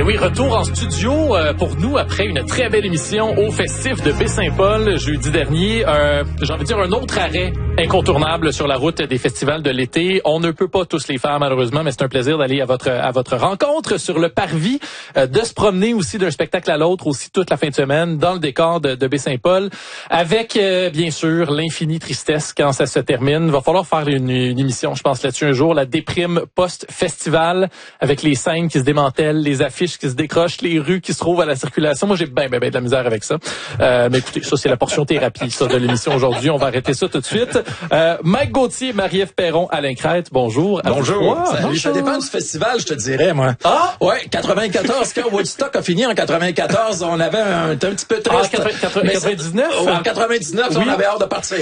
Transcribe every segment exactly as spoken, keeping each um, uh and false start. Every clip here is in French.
oui, retour en studio euh, pour nous après une très belle émission au festif de Baie-Saint-Paul jeudi dernier. Euh, j'ai envie de dire un autre arrêt incontournable sur la route des festivals de l'été. On ne peut pas tous les faire malheureusement, mais c'est un plaisir d'aller à votre à votre rencontre sur le parvis, euh, de se promener aussi d'un spectacle à l'autre aussi toute la fin de semaine dans le décor de, de Baie-Saint-Paul, avec euh, bien sûr l'infinie tristesse quand ça se termine. Va falloir faire une, une émission, je pense là-dessus un jour, la déprime post-festival, avec les scènes qui se démantèlent, les affiches qui se décrochent, les rues qui se trouvent à la circulation. Moi, j'ai ben, ben, ben de la misère avec ça. Euh, mais écoutez, ça, c'est la portion thérapie, ça, de l'émission aujourd'hui. On va arrêter ça tout de suite. Euh, Mike Gauthier, Marie-Ève Perron, Alain Crête, bonjour. Bonjour. Wow, Salut, bonjour. Ça dépend du festival, je te dirais, moi. Ah? Ouais, quatre-vingt-quatorze, quand Woodstock a fini en quatre-vingt-quatorze, on avait un, un petit peu triste. Ah, quatre-vingt-dix-neuf? Oh, en quatre-vingt-dix-neuf, Oui. on avait hâte de partir.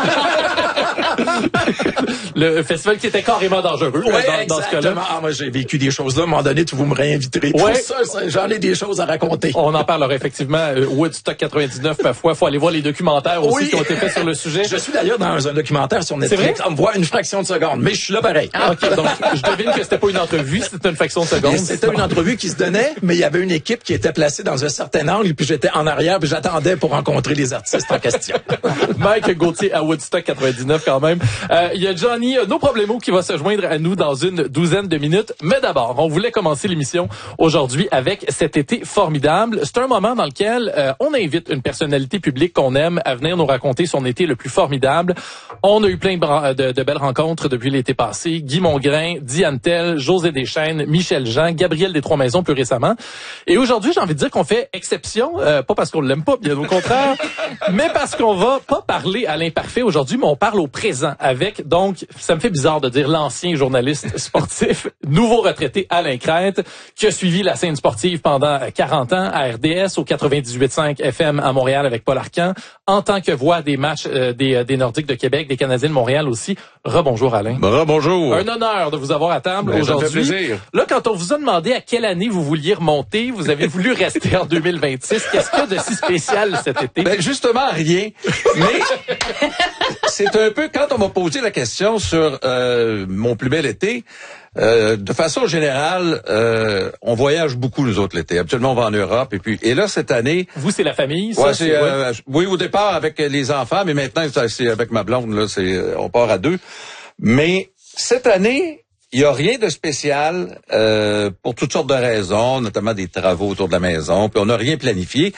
Le festival qui était carrément dangereux, Ouais, dans, dans ce cas-là. exactement. Ah, moi, j'ai vécu des choses là. À un moment donné, tu vous me réinviterez. Ouais. Tout ça, ça, j'en ai des choses à raconter. On en parlera effectivement. Euh, Woodstock quatre-vingt-dix-neuf, parfois. Faut aller voir les documentaires aussi Oui. qui ont été faits sur le sujet. Je suis d'ailleurs dans un documentaire sur Netflix. vrai? On me voit une fraction de seconde, mais je suis là pareil. Ah, OK. Donc, je devine que c'était pas une entrevue, c'était une fraction de seconde. Et C'était une entrevue qui se donnait, mais il y avait une équipe qui était placée dans un certain angle, puis j'étais en arrière, puis j'attendais pour rencontrer les artistes en question. Mike Gauthier à Woodstock quatre-vingt-dix-neuf quand même. Euh, Il y a Johnny, euh, nos problèmes qui va se joindre à nous dans une douzaine de minutes. Mais d'abord, on voulait commencer l'émission aujourd'hui avec cet été formidable. C'est un moment dans lequel euh, on invite une personnalité publique qu'on aime à venir nous raconter son été le plus formidable. On a eu plein de, bra- de, de belles rencontres depuis l'été passé. Guy Mongrain, Diane Tell, José Deschênes, Michel Jean, Gabriel des Trois-Maisons plus récemment. Et aujourd'hui, j'ai envie de dire qu'on fait exception, euh, pas parce qu'on l'aime pas, bien au contraire, mais parce qu'on va pas parler à l'imparfait aujourd'hui, mais on parle au présent avec, donc, ça me fait bizarre de dire l'ancien journaliste sportif, nouveau retraité Alain Crête, qui a suivi la scène sportive pendant quarante ans à R D S, au quatre-vingt-dix-huit virgule cinq F M à Montréal avec Paul Arcand, en tant que voix des matchs euh, des, des Nordiques de Québec, des Canadiens de Montréal aussi. Rebonjour Alain. Bonjour. Un honneur de vous avoir à table Ben, aujourd'hui. ça me fait plaisir. Là, quand on vous a demandé à quelle année vous vouliez remonter, vous avez voulu rester en deux mille vingt-six. Qu'est-ce qu'il y a de si spécial cet été? Ben justement rien. Mais c'est un peu quand on m'a posé la question sur euh, mon plus bel été. Euh, de façon générale, euh, on voyage beaucoup nous autres l'été. Habituellement, on va en Europe et puis et là cette année. Vous, c'est la famille, ça? Ouais, c'est, c'est- ouais. euh, oui, au départ avec les enfants, mais maintenant c'est avec ma blonde. Là, c'est on part à deux. Mais cette année, il y a rien de spécial euh, pour toutes sortes de raisons, notamment des travaux autour de la maison. Puis on n'a rien planifié.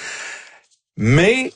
Mais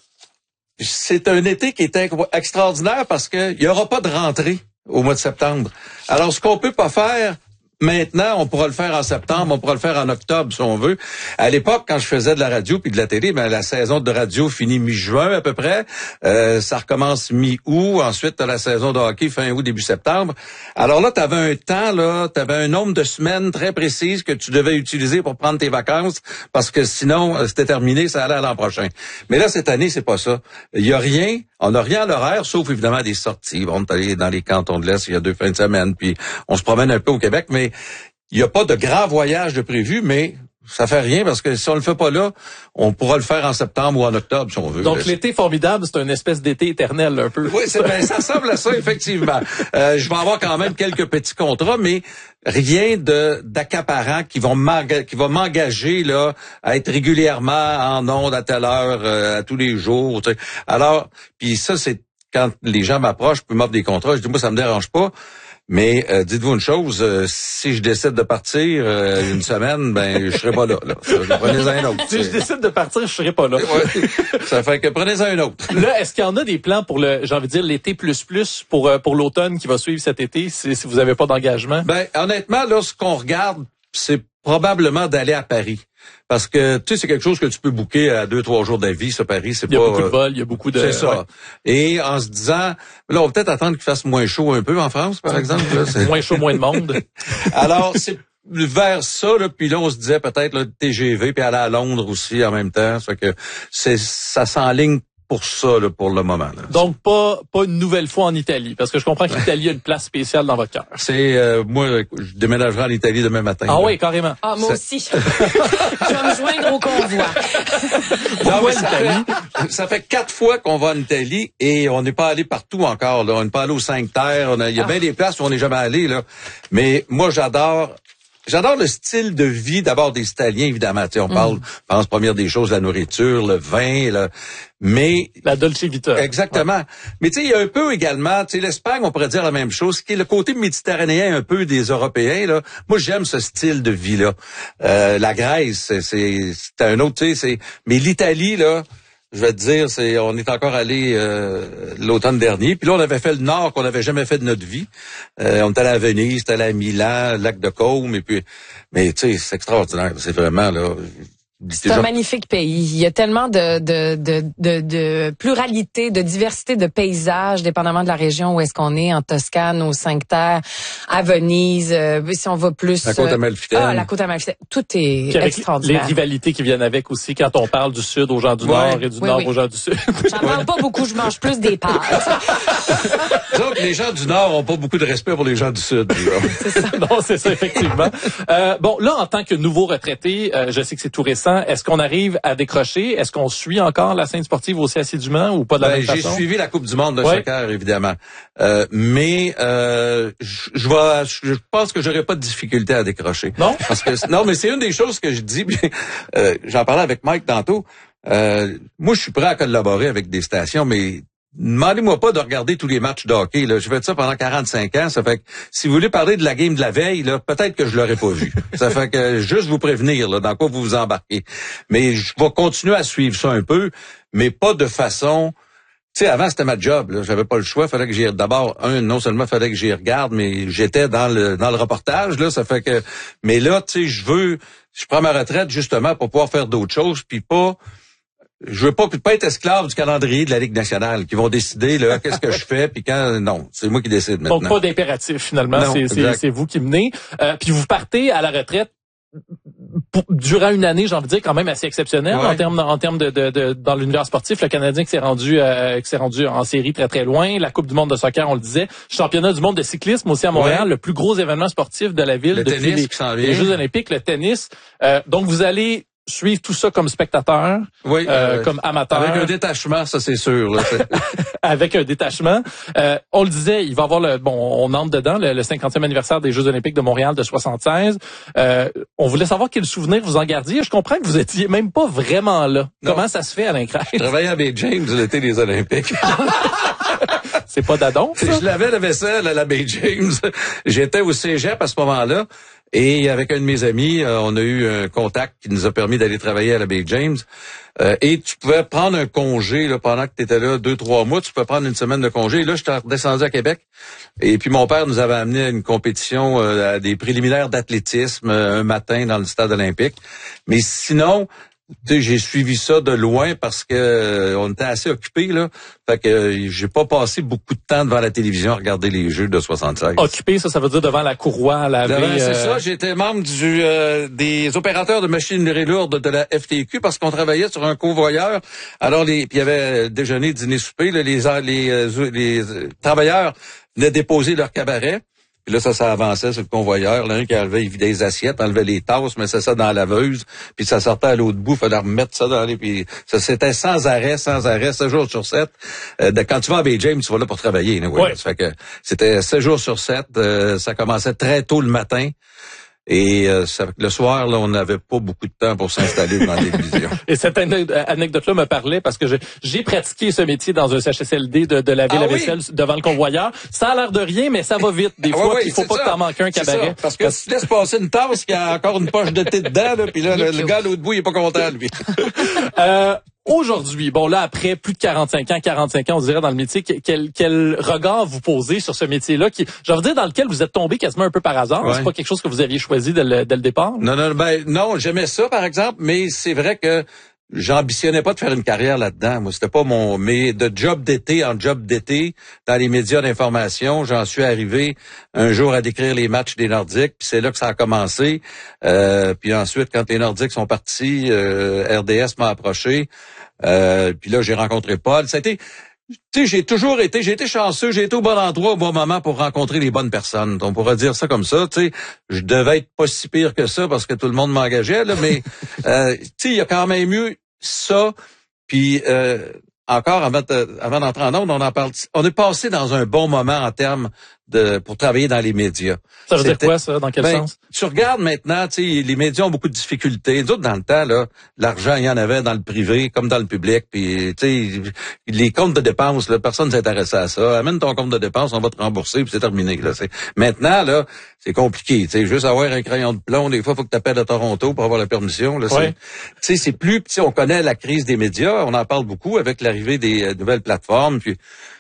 c'est un été qui est inc- extraordinaire parce qu'il y aura pas de rentrée au mois de septembre. Alors, ce qu'on peut pas faire maintenant, on pourra le faire en septembre, on pourra le faire en octobre si on veut. À l'époque, quand je faisais de la radio puis de la télé, ben la saison de radio finit mi-juin à peu près. Euh, ça recommence mi-août. Ensuite, t'as la saison de hockey fin août, début septembre. Alors là, t'avais un temps, là, t'avais un nombre de semaines très précises que tu devais utiliser pour prendre tes vacances parce que sinon, euh, c'était terminé, ça allait à l'an prochain. Mais là, cette année, c'est pas ça. Il y a rien. On n'a rien à l'horaire, sauf évidemment des sorties. On est allé dans les cantons de l'Est il y a deux fins de semaine, puis on se promène un peu au Québec, mais il n'y a pas de grand voyage de prévu, mais ça fait rien parce que si on le fait pas là, on pourra le faire en septembre ou en octobre si on veut. Donc, l'été formidable, c'est une espèce d'été éternel, un peu. Oui, c'est, ben, ça ressemble à ça, effectivement. Euh, je vais avoir quand même quelques petits contrats, mais rien de d'accaparant qui vont m'enga- qui va m'engager là à être régulièrement en ondes à telle heure, euh, à tous les jours. Tu sais. Alors, puis ça, c'est quand les gens m'approchent, puis m'offrent des contrats, je dis moi ça me dérange pas. Mais euh, dites-vous une chose, euh, si je décide de partir euh, une semaine, ben je serai pas là. là. Prenez-en un autre. Si je décide de partir, je serai pas là. Ouais. Ça fait que prenez-en un autre. Là, est-ce qu'il y en a des plans pour le, j'ai envie de dire, l'été plus plus pour euh, pour l'automne qui va suivre cet été, si, si vous avez pas d'engagement? Ben honnêtement, là, ce qu'on regarde, c'est probablement d'aller à Paris. Parce que, tu sais, c'est quelque chose que tu peux booker à deux, trois jours d'avis, ça, Paris, c'est pas... Il y a beaucoup de vols, il y a beaucoup de... C'est ça. ouais. Et en se disant, là, on va peut-être attendre qu'il fasse moins chaud un peu en France, par exemple. Là, c'est... Moins chaud, moins de monde. Alors, c'est vers ça, là, puis là, on se disait peut-être le T G V, puis aller à Londres aussi en même temps. Ça fait que c'est, ça s'enligne pour ça, là, pour le moment. Là. Donc, pas pas une nouvelle fois en Italie, parce que je comprends que l'Italie a une place spéciale dans votre cœur. C'est, euh, moi, je déménagerai en Italie demain matin. Ah là. oui, carrément. Ah, moi Ça- aussi. Je vais me joindre au convoi. Non, mais ça, fait, ça fait quatre fois qu'on va en Italie et on n'est pas allé partout encore. Là. On n'est pas allé aux Cinq Terres. On a- Il y a Ah. bien des places où on n'est jamais allé. Là. Mais moi, j'adore j'adore le style de vie d'abord des Italiens, évidemment. Tu sais, on mm. parle, je pense, première des choses, la nourriture, le vin, le, mais... La Dolce Vita. Exactement. Ouais. Mais tu sais, il y a un peu également, tu sais, l'Espagne, on pourrait dire la même chose, qui est le côté méditerranéen un peu des Européens, là. Moi, j'aime ce style de vie-là. Euh, la Grèce, c'est, c'est, c'est un autre, tu sais, c'est... Mais l'Italie, là... Je vais te dire, c'est, on est encore allé euh, l'automne dernier. Puis là, on avait fait le nord qu'on n'avait jamais fait de notre vie. Euh, on est allé à Venise, on est allé à Milan, lac de Côme, et puis, mais tu sais, c'est extraordinaire. C'est vraiment là. C'est un magnifique pays. Il y a tellement de, de, de, de, de pluralité, de diversité de paysages, dépendamment de la région où est-ce qu'on est, en Toscane, aux Cinq-Terres, à Venise, euh, si on va plus... La côte amalfitaine. Ah, la côte amalfitaine. Tout est Puis avec extraordinaire. Les rivalités qui viennent avec aussi, quand on parle du sud aux gens du ouais. nord et du oui, nord oui. aux gens du sud. J'en parle pas beaucoup, je mange plus des pâtes. Donc, les gens du nord ont pas beaucoup de respect pour les gens du sud. C'est ça. Non, c'est ça, effectivement. Euh, bon, là, en tant que nouveau retraité, euh, je sais que c'est tout récent, est-ce qu'on arrive à décrocher? Est-ce qu'on suit encore la scène sportive aussi assidûment ou pas de la ben, même façon? J'ai suivi la Coupe du monde de ouais. soccer, évidemment. Euh, mais euh, je, je, vais, je pense que j'aurai pas de difficulté à décrocher. Non? Parce que non, mais c'est une des choses que je dis. euh, j'en parlais avec Mike tantôt. Euh, moi, je suis prêt à collaborer avec des stations, mais demandez-moi pas de regarder tous les matchs de hockey. Là. Je fais ça pendant quarante-cinq ans. Ça fait que si vous voulez parler de la game de la veille, là, peut-être que je l'aurais pas vu. Ça fait que juste vous prévenir là, dans quoi vous vous embarquez. Mais je vais continuer à suivre ça un peu, mais pas de façon... Tu sais, avant, c'était ma job. Là. J'avais pas le choix. Fallait que j'y... D'abord, un, non seulement fallait que j'y regarde, mais j'étais dans le dans le reportage. Là, ça fait que... Mais là, tu sais, je veux... Je prends ma retraite justement pour pouvoir faire d'autres choses, puis pas... Je veux pas, pas être esclave du calendrier de la Ligue nationale qui vont décider là qu'est-ce que je fais puis quand non, c'est moi qui décide maintenant. Donc pas d'impératif finalement, non, c'est, c'est c'est vous qui menez. Euh, puis vous partez à la retraite pour, durant une année, j'ai envie de dire quand même assez exceptionnelle ouais. en termes en termes de, de, de dans l'univers sportif, le Canadien qui s'est rendu euh, qui s'est rendu en série très très loin, la Coupe du monde de soccer, on le disait, championnat du monde de cyclisme aussi à Montréal, ouais. le plus gros événement sportif de la ville le depuis tennis les, qui s'en les Jeux olympiques, le tennis. Euh, donc vous allez suivre tout ça comme spectateur, oui, euh, euh, comme amateur. Avec un détachement, ça c'est sûr. Là, c'est... avec un détachement. Euh, on le disait, il va y avoir le bon, on entre dedans le, le cinquantième anniversaire des Jeux olympiques de Montréal de soixante-seize. Euh, on voulait savoir quel souvenir vous en gardiez. Je comprends que vous étiez même pas vraiment là. Non. Comment ça se fait, Alain Crête? Je travaillais avec James l'été des Olympiques. C'est pas d'adon, ça? Je lavais la vaisselle à la Bay James. J'étais au cégep à ce moment-là. Et avec un de mes amis, euh, on a eu un contact qui nous a permis d'aller travailler à la Bay James. Euh, et tu pouvais prendre un congé là, pendant que tu étais là deux, trois mois. Tu pouvais prendre une semaine de congé. Et là, je suis redescendu à Québec. Et puis, mon père nous avait amené à une compétition, euh, à des préliminaires d'athlétisme euh, un matin dans le stade olympique. Mais sinon... Tu sais, j'ai suivi ça de loin parce que euh, on était assez occupés là. Fait que euh, j'ai pas passé beaucoup de temps devant la télévision à regarder les Jeux de soixante-seize. Occupé, ça, ça veut dire devant la courroie à laver. Devant, c'est euh... ça. J'étais membre du euh, des opérateurs de machinerie lourde de la F T Q parce qu'on travaillait sur un convoyeur. Alors, les, puis il y avait déjeuner, dîner, souper. Là, les les, les, les travailleurs venaient déposer leur cabaret. Puis là, ça, ça avançait sur le convoyeur. L'un qui enlevait, il vidait les assiettes, enlevait les tasses, mettait ça dans la laveuse, puis ça sortait à l'autre bout, il fallait remettre ça dans les... Puis ça, c'était sans arrêt, sans arrêt, sept jours sur sept. Euh, de, quand tu vas à Bay James, tu vas là pour travailler. Là, ouais. Ça fait que c'était sept jours sur sept. Euh, ça commençait très tôt le matin. Et euh, ça, le soir, là, on n'avait pas beaucoup de temps pour s'installer devant la télévision. Et cette anecdote-là me parlait parce que je, j'ai pratiqué ce métier dans un C H S L D de, de laver ah, la vaisselle oui? devant le convoyeur. Ça a l'air de rien, mais ça va vite des ah, fois. Il oui, faut pas ça. que t'en manques un cabaret. Ça, parce que si tu laisses passer une tasse qui a encore une poche de thé dedans, là, puis là, le, le gars à l'autre bout, il est pas content, lui. euh, Aujourd'hui, bon là, après plus de quarante-cinq ans, quarante-cinq ans, on dirait dans le métier, quel, quel regard vous posez sur ce métier-là, qui, j'ai envie de dire, dans lequel vous êtes tombé quasiment un peu par hasard. Ouais. C'est pas quelque chose que vous aviez choisi dès le, dès le départ? Non, non, ben non, j'aimais ça, par exemple, mais c'est vrai que j'ambitionnais pas de faire une carrière là-dedans. Moi, c'était pas mon... Mais de job d'été en job d'été, dans les médias d'information, j'en suis arrivé un jour à décrire les matchs des Nordiques, puis c'est là que ça a commencé. Euh, puis ensuite, quand les Nordiques sont partis, euh, R D S m'a approché. Euh, puis là, j'ai rencontré Paul. Ça a été... Tu sais, j'ai toujours été, j'ai été chanceux, j'ai été au bon endroit au bon moment pour rencontrer les bonnes personnes. On pourrait dire ça comme ça, tu sais. Je devais être pas si pire que ça parce que tout le monde m'engageait, là, mais euh, tu sais, il y a quand même eu ça. Puis euh, encore avant, de, avant d'entrer en onde, on en parle. On est passé dans un bon moment en termes de pour travailler dans les médias. Ça veut dire C'était, quoi, ça? Dans quel ben, sens? Tu regardes maintenant, tu sais, les médias ont beaucoup de difficultés. Nous autres, dans le temps, là, l'argent, il y en avait dans le privé comme dans le public. Puis, tu sais, les comptes de dépenses, là, personne ne s'intéressait à ça. Amène ton compte de dépenses, on va te rembourser, puis c'est terminé. Là. C'est, maintenant, là, c'est compliqué. Tu sais, juste avoir un crayon de plomb, des fois, il faut que tu appelles à Toronto pour avoir la permission. Là, ouais. c'est, c'est plus, tu sais, on connaît la crise des médias, on en parle beaucoup avec l'arrivée des euh, nouvelles plateformes. Puis,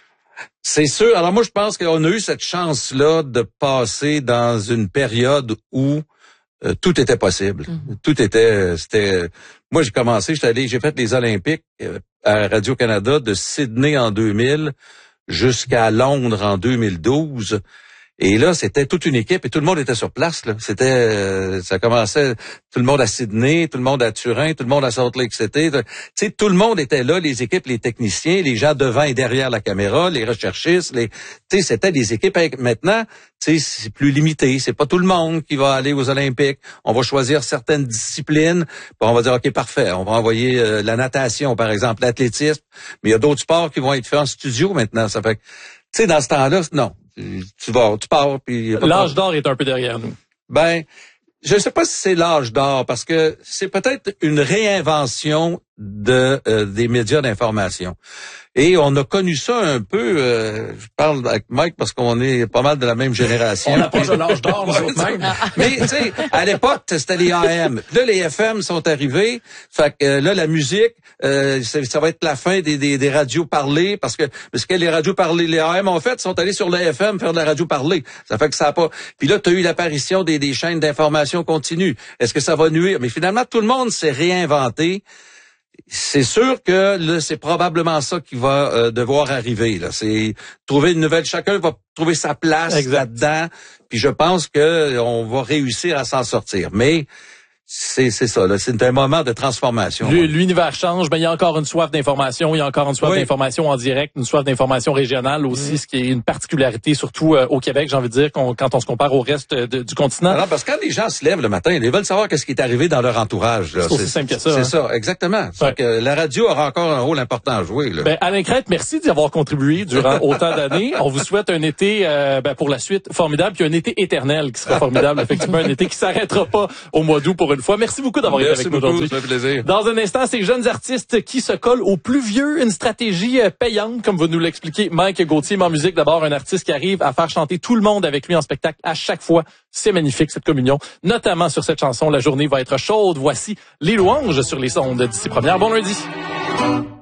c'est sûr. Alors moi, je pense qu'on a eu cette chance-là de passer dans une période où euh, tout était possible. Mm-hmm. Tout était, c'était. Moi, j'ai commencé, j'étais allé, j'ai fait les Olympiques euh, à Radio-Canada de Sydney en deux mille jusqu'à Londres en deux mille douze. Et là, c'était toute une équipe et tout le monde était sur place. Là. C'était, euh, ça commençait, tout le monde à Sydney, tout le monde à Turin, tout le monde à Salt Lake City. Tu sais, tout le monde était là, les équipes, les techniciens, les gens devant et derrière la caméra, les recherchistes. Les, tu sais, c'était des équipes. Avec, maintenant, tu sais, c'est plus limité. C'est pas tout le monde qui va aller aux Olympiques. On va choisir certaines disciplines. Puis on va dire, ok, parfait. On va envoyer euh, la natation, par exemple, l'athlétisme. Mais il y a d'autres sports qui vont être faits en studio maintenant. Ça fait, tu sais, dans ce temps-là, non. Tu vas, tu pars, puis... L'âge d'or est un peu derrière nous. Ben, je ne sais pas si c'est l'âge d'or, parce que c'est peut-être une réinvention de euh, des médias d'information. Et on a connu ça un peu, euh, je parle avec Mike parce qu'on est pas mal de la même génération. On approche de l'âge d'or, nous autres mêmes. Mais tu sais, à l'époque, c'était les A M. Là, les F M sont arrivés. Fait que euh, là, la musique, euh, ça va être la fin des, des, des radios parlées, parce que parce que les radios parlées, les A M en fait, sont allés sur les F M faire de la radio parlée. Ça fait que ça a pas. Puis là, tu as eu l'apparition des, des chaînes d'information continue. Est-ce que ça va nuire? Mais finalement, tout le monde s'est réinventé. C'est sûr que là, c'est probablement ça qui va euh, devoir arriver. Là, c'est trouver une nouvelle. Chacun va trouver sa place exact. Là-dedans. Puis je pense que on va réussir à s'en sortir. Mais c'est c'est ça. Là, c'est un moment de transformation. L'univers change, mais il y a encore une soif d'information. Il y a encore une soif oui. d'information en direct, une soif d'information régionale aussi, oui. ce qui est une particularité surtout euh, au Québec. J'ai envie de dire qu'on, quand on se compare au reste de, du continent. Alors, parce que quand les gens se lèvent le matin, ils veulent savoir qu'est-ce qui est arrivé dans leur entourage. Là. C'est aussi simple que ça. C'est hein. ça, exactement. Ouais. Que la radio aura encore un rôle important à jouer. Là. Ben, Alain Crête, merci d'y avoir contribué durant autant d'années. On vous souhaite un été euh, ben, pour la suite formidable, puis un été éternel qui sera formidable. Effectivement, un été qui s'arrêtera pas au mois d'août pour une fois. Merci beaucoup d'avoir été avec nous aujourd'hui. Ça fait plaisir. Dans un instant, ces jeunes artistes qui se collent aux plus vieux, une stratégie payante, comme vous nous l'expliquez, Mike Gauthier, en musique. D'abord, un artiste qui arrive à faire chanter tout le monde avec lui en spectacle à chaque fois. C'est magnifique, cette communion. Notamment sur cette chanson, la journée va être chaude. Voici les louanges sur les sondes d'ici première. Bon lundi.